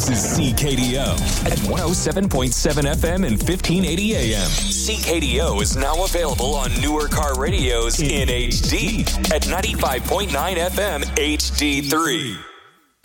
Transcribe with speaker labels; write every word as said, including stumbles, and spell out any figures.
Speaker 1: This is C K D O at one oh seven point seven F M and fifteen eighty A M. C K D O is now available on newer car radios in H D at ninety-five point nine F M H D three.